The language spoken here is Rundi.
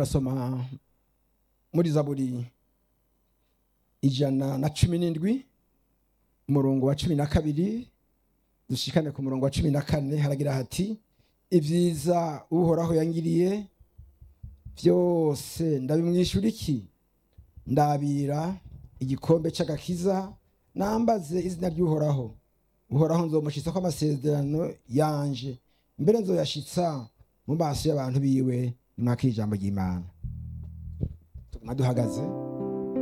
turasoma muri Zaburi 117 umurongo wa 12 dushikane ku murongo wa 14 haragira hati ivyiza uhoraho yangiriye vyose ndabimwishura iki ndabira igikombe c'agakiza nambaze izina ry'uhoraho uhoraho nzomushitsa ko amasezerano yanje mbere nzoyashitsa mu maso y'abantu biwe mwaka ijambo ry'Imana tuguma duhagaze